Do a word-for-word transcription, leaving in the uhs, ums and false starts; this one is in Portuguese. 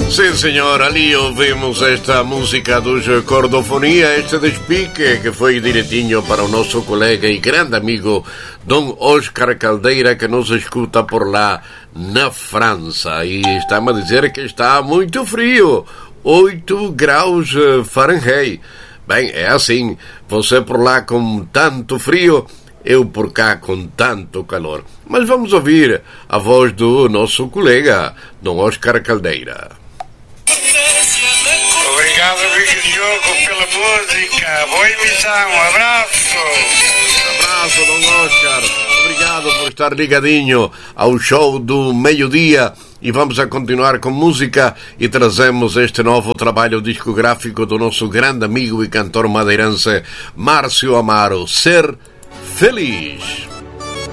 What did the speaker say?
Sim, senhor, ali ouvimos esta música dos Cordofonia, este despique que foi direitinho para o nosso colega e grande amigo Dom Oscar Caldeira, que nos escuta por lá na França. E está-me a dizer que está muito frio, oito graus Fahrenheit. Bem, é assim, você por lá com tanto frio, eu por cá com tanto calor. Mas vamos ouvir a voz do nosso colega Dom Oscar Caldeira. Obrigado, amigo Diogo, pela música. Boa emissão, um abraço. Abraço, Dom Oscar. Obrigado por estar ligadinho ao show do meio-dia. E vamos a continuar com música e trazemos este novo trabalho discográfico do nosso grande amigo e cantor madeirense Márcio Amaro, Ser Feliz.